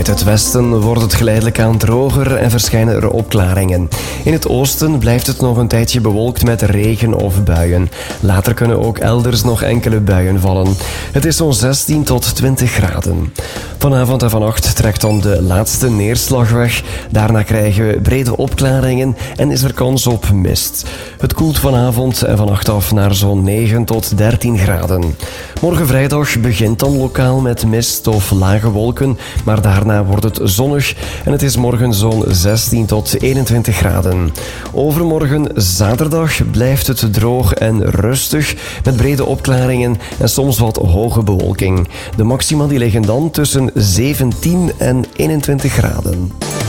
Vanuit het westen wordt het geleidelijk aan droger en verschijnen er opklaringen. In het oosten blijft het nog een tijdje bewolkt met regen of buien. Later kunnen ook elders nog enkele buien vallen. Het is zo'n 16 tot 20 graden. Vanavond en vannacht trekt dan de laatste neerslag weg. Daarna krijgen we brede opklaringen en is er kans op mist. Het koelt vanavond en vannacht af naar zo'n 9 tot 13 graden. Morgen vrijdag begint dan lokaal met mist of lage wolken, maar daarna wordt het zonnig en het is morgen zo'n 16 tot 21 graden. Overmorgen zaterdag blijft het droog en rustig met brede opklaringen en soms wat hoge bewolking. De maxima die liggen dan tussen 17 en 21 graden.